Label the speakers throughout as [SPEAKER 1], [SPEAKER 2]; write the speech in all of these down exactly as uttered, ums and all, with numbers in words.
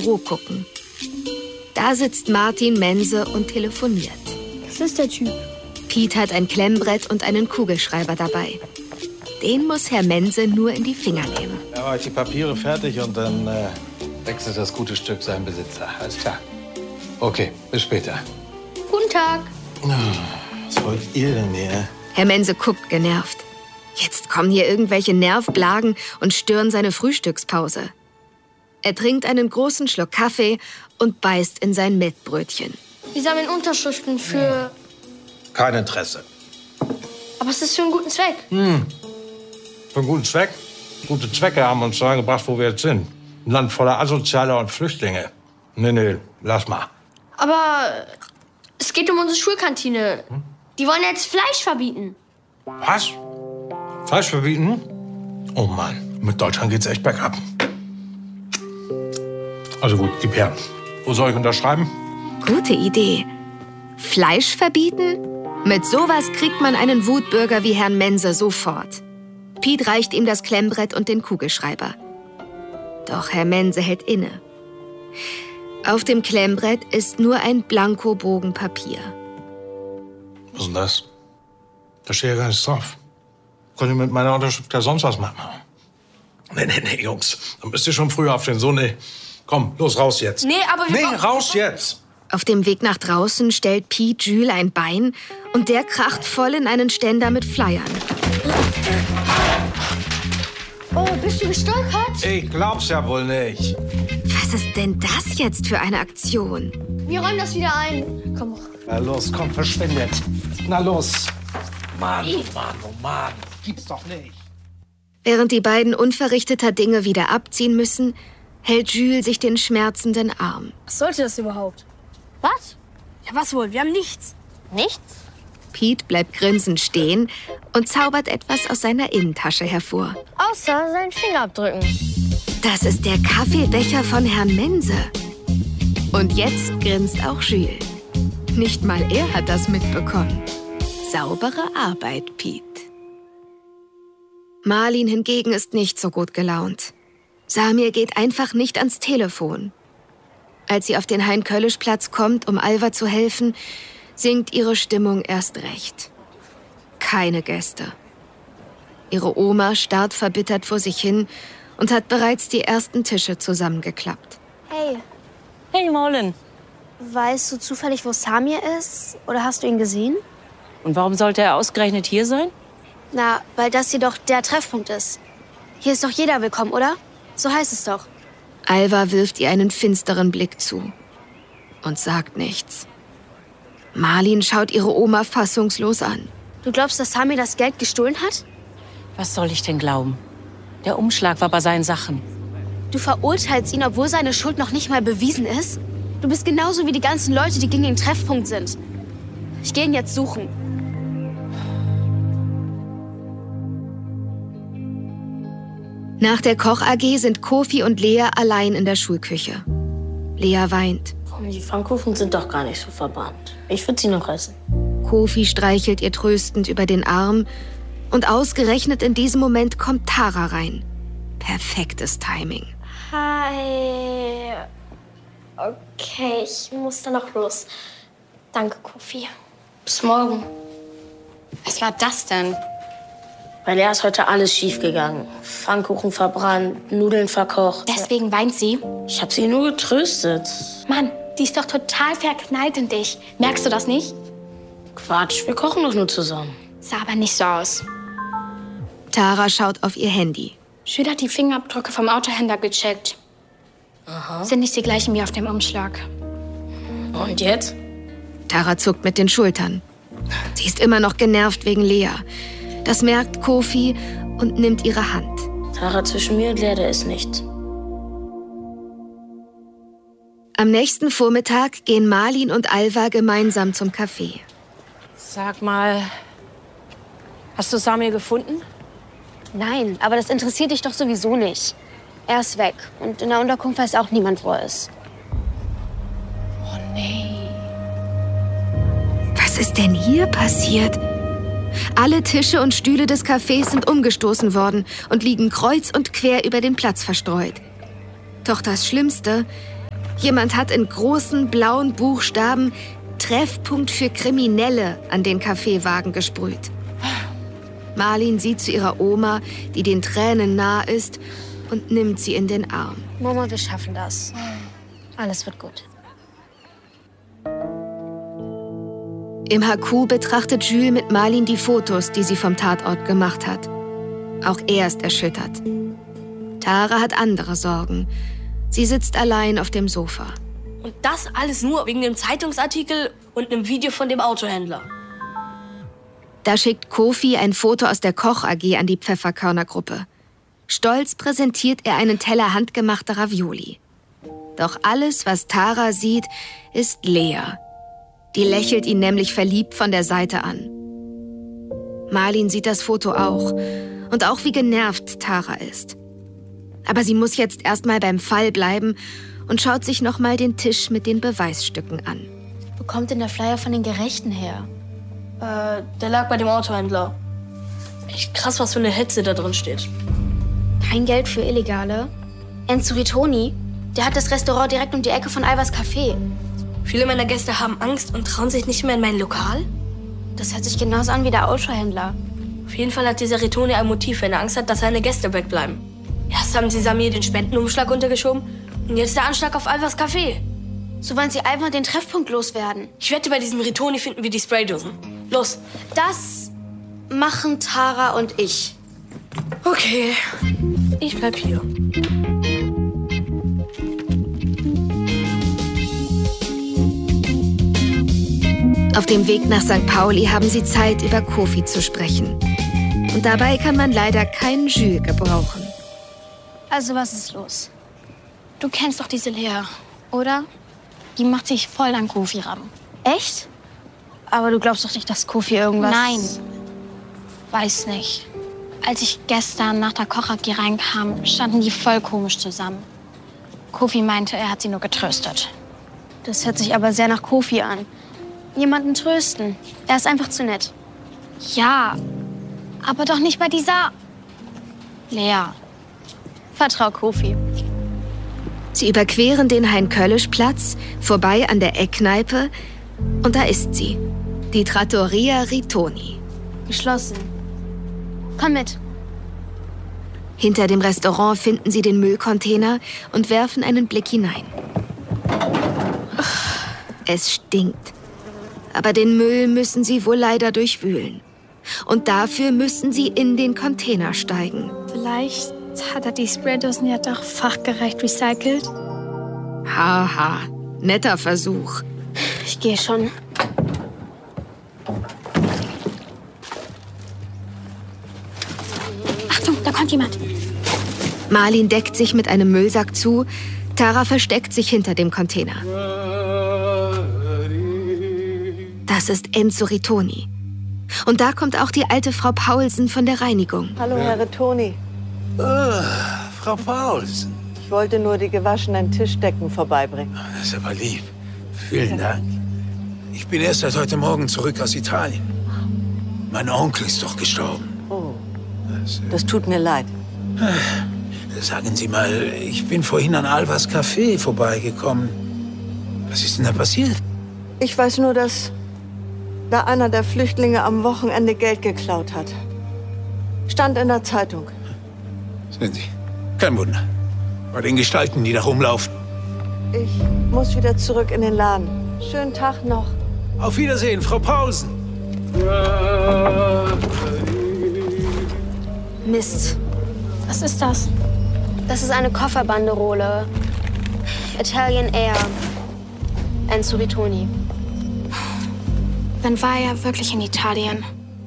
[SPEAKER 1] Büro gucken. Da sitzt Martin Mense und telefoniert.
[SPEAKER 2] Das ist der Typ.
[SPEAKER 1] Piet hat ein Klemmbrett und einen Kugelschreiber dabei. Den muss Herr Mense nur in die Finger nehmen.
[SPEAKER 3] Er macht die Papiere fertig und dann äh, wechselt das gute Stück seinen Besitzer. Alles klar. Okay, bis später.
[SPEAKER 2] Guten Tag.
[SPEAKER 3] Was wollt ihr denn hier?
[SPEAKER 1] Herr Mense guckt genervt. Jetzt kommen hier irgendwelche Nervblagen und stören seine Frühstückspause. Er trinkt einen großen Schluck Kaffee und beißt in sein Mettbrötchen.
[SPEAKER 2] Wir sammeln Unterschriften für...
[SPEAKER 3] Kein Interesse.
[SPEAKER 2] Aber es ist für einen guten Zweck.
[SPEAKER 3] Hm. Für einen guten Zweck? Gute Zwecke haben uns dahin gebracht, wo wir jetzt sind. Ein Land voller Asozialer und Flüchtlinge. Nee, nee, lass mal.
[SPEAKER 2] Aber es geht um unsere Schulkantine. Hm? Die wollen jetzt Fleisch verbieten.
[SPEAKER 3] Was? Fleisch verbieten? Oh Mann, mit Deutschland geht's echt bergab. Also gut, gib her. Wo soll ich unterschreiben?
[SPEAKER 1] Gute Idee. Fleisch verbieten? Mit sowas kriegt man einen Wutbürger wie Herrn Mense sofort. Piet reicht ihm das Klemmbrett und den Kugelschreiber. Doch Herr Mense hält inne. Auf dem Klemmbrett ist nur ein Blankobogen Papier.
[SPEAKER 3] Was ist denn das? Da steht ja gar nichts drauf. Könnt ihr mit meiner Unterschrift ja sonst was machen? Nee, nee, nee, Jungs. Dann müsst ihr schon früher aufstehen. So, nee. Komm, los, raus jetzt.
[SPEAKER 2] Nee, aber wir...
[SPEAKER 3] Nee, raus jetzt!
[SPEAKER 1] Auf dem Weg nach draußen stellt Piet Jules ein Bein und der kracht voll in einen Ständer mit Flyern.
[SPEAKER 2] Oh, bist du gestolpert?
[SPEAKER 3] Ich glaub's ja wohl nicht.
[SPEAKER 1] Was ist denn das jetzt für eine Aktion?
[SPEAKER 2] Wir räumen das wieder ein. Komm.
[SPEAKER 3] Na los, komm, verschwindet. Na los. Mann, oh Mann, oh Mann. Gibt's doch nicht.
[SPEAKER 1] Während die beiden unverrichteter Dinge wieder abziehen müssen, hält Jules sich den schmerzenden Arm.
[SPEAKER 2] Was sollte das überhaupt? Was? Ja, was wohl? Wir haben nichts. Nichts?
[SPEAKER 1] Piet bleibt grinsend stehen und zaubert etwas aus seiner Innentasche hervor.
[SPEAKER 2] Außer seinen Fingerabdrücken.
[SPEAKER 1] Das ist der Kaffeebecher von Herrn Mense. Und jetzt grinst auch Jules. Nicht mal er hat das mitbekommen. Saubere Arbeit, Piet. Marlin hingegen ist nicht so gut gelaunt. Samir geht einfach nicht ans Telefon. Als sie auf den Hein-Köllisch-Platz kommt, um Alva zu helfen, sinkt ihre Stimmung erst recht. Keine Gäste. Ihre Oma starrt verbittert vor sich hin und hat bereits die ersten Tische zusammengeklappt.
[SPEAKER 2] Hey.
[SPEAKER 4] Hey, Marlin.
[SPEAKER 2] Weißt du zufällig, wo Samir ist? Oder hast du ihn gesehen?
[SPEAKER 4] Und warum sollte er ausgerechnet hier sein?
[SPEAKER 2] Na, weil das hier doch der Treffpunkt ist. Hier ist doch jeder willkommen, oder? So heißt es doch.
[SPEAKER 1] Alva wirft ihr einen finsteren Blick zu und sagt nichts. Marlin schaut ihre Oma fassungslos an.
[SPEAKER 2] Du glaubst, dass Samir das Geld gestohlen hat?
[SPEAKER 4] Was soll ich denn glauben? Der Umschlag war bei seinen Sachen.
[SPEAKER 2] Du verurteilst ihn, obwohl seine Schuld noch nicht mal bewiesen ist? Du bist genauso wie die ganzen Leute, die gegen den Treffpunkt sind. Ich gehe ihn jetzt suchen.
[SPEAKER 1] Nach der Koch-A G sind Kofi und Lea allein in der Schulküche. Lea weint.
[SPEAKER 5] Die Pfannkuchen sind doch gar nicht so verbannt. Ich würde sie noch essen.
[SPEAKER 1] Kofi streichelt ihr tröstend über den Arm. Und ausgerechnet in diesem Moment kommt Tara rein. Perfektes Timing.
[SPEAKER 2] Hi. Okay, ich muss dann noch los. Danke, Kofi. Bis morgen.
[SPEAKER 6] Was war das denn?
[SPEAKER 5] Bei Lea ist heute alles schiefgegangen. Pfannkuchen verbrannt, Nudeln verkocht.
[SPEAKER 6] Deswegen weint sie?
[SPEAKER 5] Ich habe sie nur getröstet.
[SPEAKER 6] Mann, die ist doch total verknallt in dich. Merkst du das nicht?
[SPEAKER 5] Quatsch, wir kochen doch nur zusammen.
[SPEAKER 6] Sah aber nicht so aus.
[SPEAKER 1] Tara schaut auf ihr Handy.
[SPEAKER 6] Jules hat die Fingerabdrücke vom Autohändler gecheckt.
[SPEAKER 5] Aha.
[SPEAKER 6] Sind nicht die gleichen wie auf dem Umschlag.
[SPEAKER 5] Und jetzt?
[SPEAKER 1] Tara zuckt mit den Schultern. Sie ist immer noch genervt wegen Lea. Das merkt Kofi und nimmt ihre Hand.
[SPEAKER 5] Tara, zwischen mir und Lea, der ist nichts.
[SPEAKER 1] Am nächsten Vormittag gehen Marlin und Alva gemeinsam zum Café.
[SPEAKER 4] Sag mal, hast du Samir gefunden?
[SPEAKER 2] Nein, aber das interessiert dich doch sowieso nicht. Er ist weg und in der Unterkunft weiß auch niemand, wo er ist.
[SPEAKER 4] Oh nee.
[SPEAKER 1] Was ist denn hier passiert? Alle Tische und Stühle des Cafés sind umgestoßen worden und liegen kreuz und quer über den Platz verstreut. Doch das Schlimmste, Jemand hat in großen blauen Buchstaben Treffpunkt für Kriminelle an den Kaffeewagen gesprüht. Marlin sieht zu ihrer Oma, die den Tränen nah ist, und nimmt sie in den Arm.
[SPEAKER 2] Mama, wir schaffen das. Alles wird gut.
[SPEAKER 1] Im H Q betrachtet Jules mit Marlin die Fotos, die sie vom Tatort gemacht hat. Auch er ist erschüttert. Tara hat andere Sorgen. Sie sitzt allein auf dem Sofa.
[SPEAKER 5] Und das alles nur wegen dem Zeitungsartikel und einem Video von dem Autohändler.
[SPEAKER 1] Da schickt Kofi ein Foto aus der Koch-A G an die Pfefferkörnergruppe. Stolz präsentiert er einen Teller handgemachter Ravioli. Doch alles, was Tara sieht, ist leer. Die lächelt ihn nämlich verliebt von der Seite an. Marlin sieht das Foto auch und auch wie genervt Tara ist. Aber sie muss jetzt erstmal beim Fall bleiben und schaut sich nochmal den Tisch mit den Beweisstücken an.
[SPEAKER 2] Wo kommt denn der Flyer von den Gerechten her?
[SPEAKER 5] Äh, der lag bei dem Autohändler. Echt krass, was für eine Hetze da drin steht.
[SPEAKER 2] Kein Geld für Illegale? Enzo Ritoni, der hat das Restaurant direkt um die Ecke von Alvas Café.
[SPEAKER 5] Viele meiner Gäste haben Angst und trauen sich nicht mehr in mein Lokal.
[SPEAKER 2] Das hört sich genauso an wie der Autohändler.
[SPEAKER 5] Auf jeden Fall hat dieser Ritoni ein Motiv, wenn er Angst hat, dass seine Gäste wegbleiben. Erst haben sie Samir den Spendenumschlag untergeschoben und jetzt der Anschlag auf Alvas Café.
[SPEAKER 2] So wollen sie einfach den Treffpunkt loswerden.
[SPEAKER 5] Ich wette, bei diesem Ritoni finden wir die Spraydosen. Los.
[SPEAKER 2] Das machen Tara und ich.
[SPEAKER 5] Okay, ich bleib hier.
[SPEAKER 1] Auf dem Weg nach Sankt Pauli haben sie Zeit, über Kofi zu sprechen. Und dabei kann man leider keinen Jules gebrauchen.
[SPEAKER 6] Also was ist los? Du kennst doch diese Lea, oder? Die macht sich voll an Kofi ran.
[SPEAKER 2] Echt? Aber du glaubst doch nicht, dass Kofi irgendwas...
[SPEAKER 6] Nein. Weiß nicht. Als ich gestern nach der Koch-A G reinkam, standen die voll komisch zusammen. Kofi meinte, er hat sie nur getröstet.
[SPEAKER 2] Das hört sich aber sehr nach Kofi an. Jemanden trösten. Er ist einfach zu nett.
[SPEAKER 6] Ja, aber doch nicht bei dieser Lea.
[SPEAKER 2] Vertrau Kofi.
[SPEAKER 1] Sie überqueren den Hein-Köllisch-Platz, vorbei an der Eckkneipe, und da ist sie, die Trattoria Ritoni.
[SPEAKER 2] Geschlossen. Komm mit.
[SPEAKER 1] Hinter dem Restaurant finden sie den Müllcontainer und werfen einen Blick hinein. Es stinkt. Aber den Müll müssen sie wohl leider durchwühlen. Und dafür müssen sie in den Container steigen.
[SPEAKER 6] Vielleicht hat er die Spraydosen ja doch fachgerecht recycelt.
[SPEAKER 1] Haha, netter Versuch.
[SPEAKER 2] Ich gehe schon.
[SPEAKER 6] Achtung, da kommt jemand.
[SPEAKER 1] Marlin deckt sich mit einem Müllsack zu. Tara versteckt sich hinter dem Container. Das ist Enzo Ritoni. Und da kommt auch die alte Frau Paulsen von der Reinigung.
[SPEAKER 7] Hallo, Herr Ritoni.
[SPEAKER 8] Oh, Frau Paulsen.
[SPEAKER 7] Ich wollte nur die gewaschenen Tischdecken vorbeibringen.
[SPEAKER 8] Das ist aber lieb. Vielen Dank. Ich bin erst seit heute Morgen zurück aus Italien. Mein Onkel ist doch gestorben.
[SPEAKER 7] Oh,
[SPEAKER 8] Das, äh,
[SPEAKER 7] das tut mir leid.
[SPEAKER 8] Sagen Sie mal, ich bin vorhin an Alvas Café vorbeigekommen. Was ist denn da passiert?
[SPEAKER 7] Ich weiß nur, dass da einer der Flüchtlinge am Wochenende Geld geklaut hat. Stand in der Zeitung.
[SPEAKER 8] Sehen Sie, kein Wunder. Bei den Gestalten, die da rumlaufen.
[SPEAKER 7] Ich muss wieder zurück in den Laden. Schönen Tag noch.
[SPEAKER 8] Auf Wiedersehen, Frau Paulsen.
[SPEAKER 2] Mist.
[SPEAKER 6] Was ist das?
[SPEAKER 2] Das ist eine Kofferbanderole. Italian Air. Enzo Ritoni.
[SPEAKER 6] Dann war er wirklich in Italien.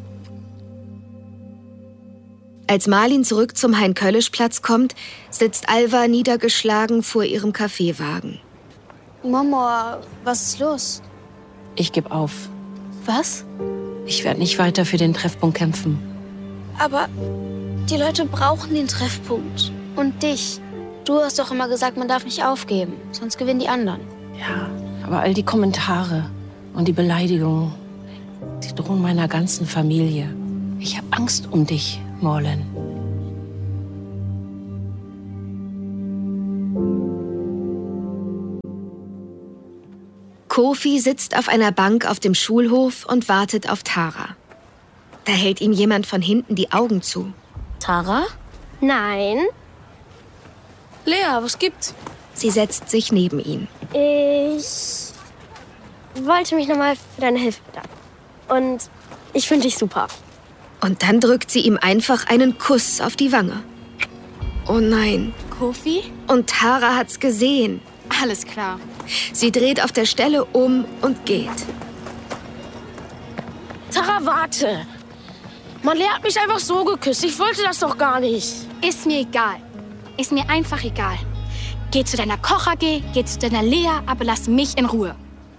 [SPEAKER 1] Als Marlin zurück zum Hein-Köllisch-Platz kommt, sitzt Alva niedergeschlagen vor ihrem Kaffeewagen.
[SPEAKER 2] Mama, was ist los?
[SPEAKER 4] Ich gebe auf.
[SPEAKER 2] Was?
[SPEAKER 4] Ich werde nicht weiter für den Treffpunkt kämpfen.
[SPEAKER 2] Aber die Leute brauchen den Treffpunkt. Und dich. Du hast doch immer gesagt, man darf nicht aufgeben, sonst gewinnen die anderen.
[SPEAKER 4] Ja, aber all die Kommentare und die Beleidigungen, die drohen meiner ganzen Familie. Ich habe Angst um dich, Marlin.
[SPEAKER 1] Kofi sitzt auf einer Bank auf dem Schulhof und wartet auf Tara. Da hält ihm jemand von hinten die Augen zu.
[SPEAKER 5] Tara?
[SPEAKER 2] Nein.
[SPEAKER 5] Lea, was gibt's?
[SPEAKER 1] Sie setzt sich neben ihn.
[SPEAKER 2] Ich wollte mich nochmal für deine Hilfe bedanken. Und ich finde dich super.
[SPEAKER 1] Und dann drückt sie ihm einfach einen Kuss auf die Wange. Oh nein.
[SPEAKER 6] Kofi?
[SPEAKER 1] Und Tara hat's gesehen.
[SPEAKER 6] Alles klar.
[SPEAKER 1] Sie dreht auf der Stelle um und geht.
[SPEAKER 4] Tara, warte. Mann, Lea hat mich einfach so geküsst. Ich wollte das doch gar nicht.
[SPEAKER 6] Ist mir egal. Ist mir einfach egal. Geh zu deiner Koch-A G, geh zu deiner Lea, aber lass mich in Ruhe.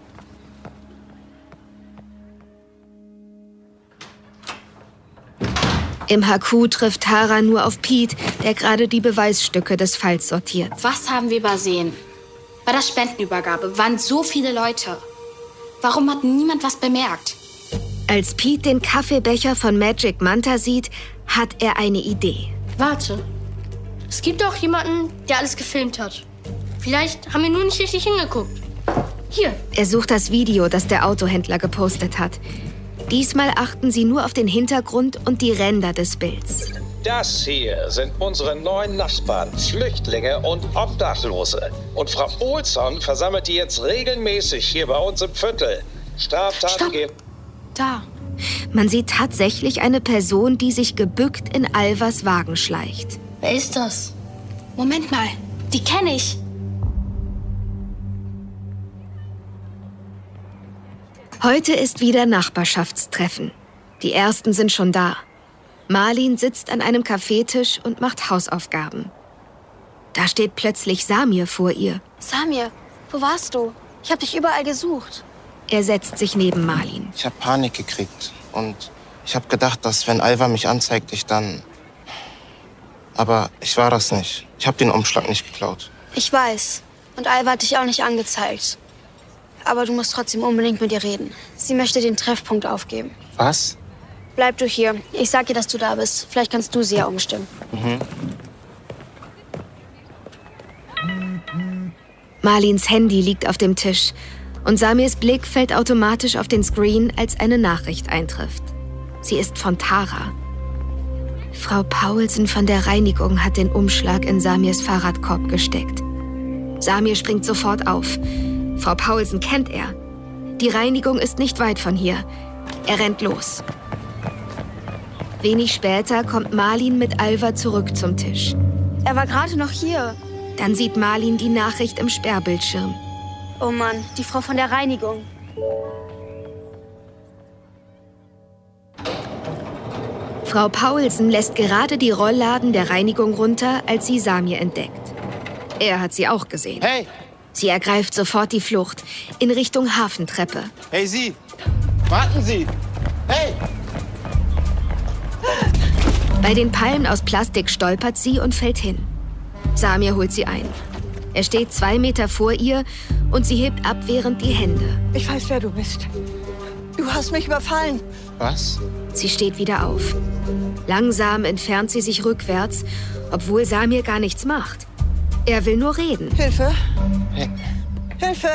[SPEAKER 1] Im H Q trifft Tara nur auf Pete, der gerade die Beweisstücke des Falls sortiert.
[SPEAKER 6] Was haben wir übersehen? Bei der Spendenübergabe waren so viele Leute. Warum hat niemand was bemerkt?
[SPEAKER 1] Als Pete den Kaffeebecher von Magic Manta sieht, hat er eine Idee.
[SPEAKER 5] Warte. Es gibt doch jemanden, der alles gefilmt hat. Vielleicht haben wir nur nicht richtig hingeguckt. Hier.
[SPEAKER 1] Er sucht das Video, das der Autohändler gepostet hat. Diesmal achten sie nur auf den Hintergrund und die Ränder des Bilds.
[SPEAKER 9] Das hier sind unsere neuen Nachbarn, Flüchtlinge und Obdachlose. Und Frau Olsson versammelt die jetzt regelmäßig hier bei uns im Viertel. Straftaten gehen.
[SPEAKER 6] Da.
[SPEAKER 1] Man sieht tatsächlich eine Person, die sich gebückt in Alvas Wagen schleicht.
[SPEAKER 5] Wer ist das?
[SPEAKER 6] Moment mal. Die kenne ich.
[SPEAKER 1] Heute ist wieder Nachbarschaftstreffen. Die ersten sind schon da. Marlin sitzt an einem Kaffeetisch und macht Hausaufgaben. Da steht plötzlich Samir vor ihr.
[SPEAKER 6] Samir, wo warst du? Ich habe dich überall gesucht.
[SPEAKER 1] Er setzt sich neben Marlin.
[SPEAKER 10] Ich habe Panik gekriegt und ich habe gedacht, dass wenn Alva mich anzeigt, ich dann... Aber ich war das nicht. Ich habe den Umschlag nicht geklaut.
[SPEAKER 6] Ich weiß. Und Alva hat dich auch nicht angezeigt. Aber du musst trotzdem unbedingt mit ihr reden. Sie möchte den Treffpunkt aufgeben.
[SPEAKER 10] Was?
[SPEAKER 6] Bleib du hier. Ich sag ihr, dass du da bist. Vielleicht kannst du sie ja umstimmen.
[SPEAKER 10] Mhm.
[SPEAKER 1] Marlins Handy liegt auf dem Tisch und Samirs Blick fällt automatisch auf den Screen, als eine Nachricht eintrifft. Sie ist von Tara. Frau Paulsen von der Reinigung hat den Umschlag in Samirs Fahrradkorb gesteckt. Samir springt sofort auf. Frau Paulsen kennt er. Die Reinigung ist nicht weit von hier. Er rennt los. Wenig später kommt Marlin mit Alva zurück zum Tisch.
[SPEAKER 6] Er war gerade noch hier.
[SPEAKER 1] Dann sieht Marlin die Nachricht im Sperrbildschirm.
[SPEAKER 6] Oh Mann, die Frau von der Reinigung.
[SPEAKER 1] Frau Paulsen lässt gerade die Rollladen der Reinigung runter, als sie Samir entdeckt. Er hat sie auch gesehen.
[SPEAKER 10] Hey!
[SPEAKER 1] Sie ergreift sofort die Flucht in Richtung Hafentreppe.
[SPEAKER 10] Hey, Sie! Warten Sie! Hey!
[SPEAKER 1] Bei den Palmen aus Plastik stolpert sie und fällt hin. Samir holt sie ein. Er steht zwei Meter vor ihr und sie hebt abwehrend die Hände.
[SPEAKER 7] Ich weiß, wer du bist. Du hast mich überfallen.
[SPEAKER 10] Was?
[SPEAKER 1] Sie steht wieder auf. Langsam entfernt sie sich rückwärts, obwohl Samir gar nichts macht. Er will nur reden.
[SPEAKER 7] Hilfe!
[SPEAKER 10] Hey.
[SPEAKER 7] Hilfe!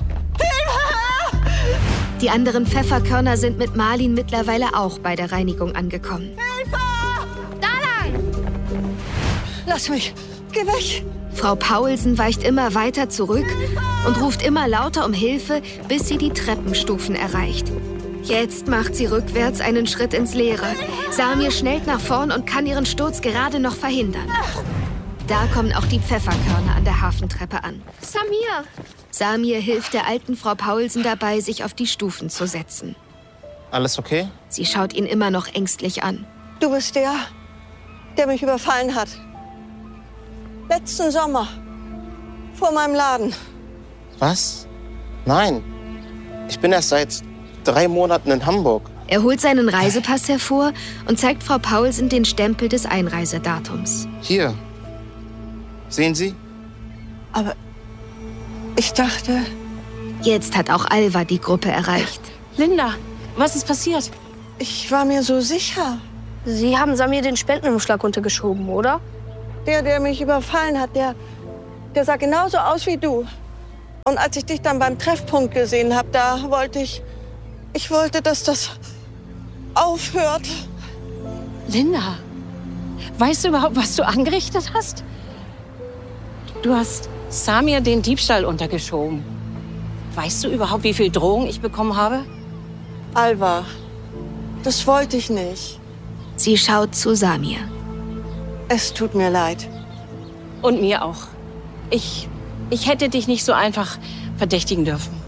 [SPEAKER 1] Die anderen Pfefferkörner sind mit Marlin mittlerweile auch bei der Reinigung angekommen.
[SPEAKER 7] Hilfe! Da lang! Lass mich! Geh weg!
[SPEAKER 1] Frau Paulsen weicht immer weiter zurück und ruft immer lauter um Hilfe, bis sie die Treppenstufen erreicht. Jetzt macht sie rückwärts einen Schritt ins Leere. Samir schnellt nach vorn und kann ihren Sturz gerade noch verhindern. Da kommen auch die Pfefferkörner an der Hafentreppe an.
[SPEAKER 2] Samir!
[SPEAKER 1] Samir hilft der alten Frau Paulsen dabei, sich auf die Stufen zu setzen.
[SPEAKER 10] Alles okay?
[SPEAKER 1] Sie schaut ihn immer noch ängstlich an.
[SPEAKER 7] Du bist der, der mich überfallen hat. Letzten Sommer. Vor meinem Laden.
[SPEAKER 10] Was? Nein. Ich bin erst seit drei Monaten in Hamburg.
[SPEAKER 1] Er holt seinen Reisepass hervor und zeigt Frau Paulsen den Stempel des Einreisedatums.
[SPEAKER 10] Hier. Sehen Sie?
[SPEAKER 7] Aber ich dachte...
[SPEAKER 1] Jetzt hat auch Alva die Gruppe erreicht.
[SPEAKER 4] Linda, was ist passiert?
[SPEAKER 7] Ich war mir so sicher.
[SPEAKER 5] Sie haben Samir den Spendenumschlag untergeschoben, oder?
[SPEAKER 7] Der, der mich überfallen hat, der, der sah genauso aus wie du. Und als ich dich dann beim Treffpunkt gesehen habe, da wollte ich... Ich wollte, dass das aufhört.
[SPEAKER 4] Linda, weißt du überhaupt, was du angerichtet hast? Du hast Samir den Diebstahl untergeschoben. Weißt du überhaupt, wie viel Drohungen ich bekommen habe?
[SPEAKER 7] Alva, das wollte ich nicht.
[SPEAKER 1] Sie schaut zu Samir.
[SPEAKER 7] Es tut mir leid.
[SPEAKER 4] Und mir auch. Ich, ich hätte dich nicht so einfach verdächtigen dürfen.